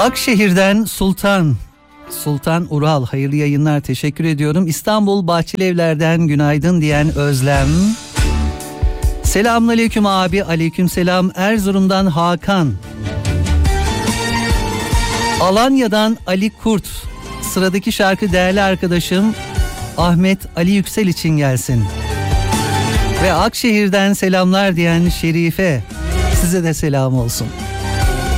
Akşehir'den Sultan Ural, hayırlı yayınlar, teşekkür ediyorum. İstanbul Bahçelievler'den günaydın diyen Özlem. Selamünaleyküm abi, aleykümselam. Erzurum'dan Hakan. Alanya'dan Ali Kurt. Sıradaki şarkı değerli arkadaşım Ahmet Ali Yüksel için gelsin. Ve Akşehir'den selamlar diyen Şerife. Size de selam olsun.